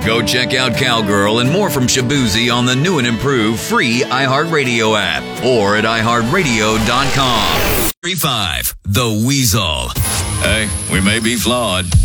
Go check out Cowgirl and more from Shabuzi on the new and improved free iHeartRadio app or at iHeartRadio.com. 35, The Weasel. Hey, we may be flawed,